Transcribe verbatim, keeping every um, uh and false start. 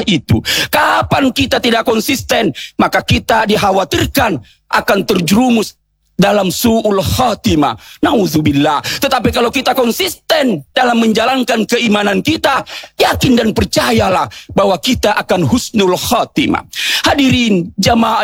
itu. Kapan kita tidak konsisten, maka kita dikhawatirkan akan terjerumus dalam su'ul khatimah. Nauzubillah. Tetapi kalau kita konsisten dalam menjalankan keimanan kita, yakin dan percayalah bahwa kita akan husnul khatimah. Hadirin jamaah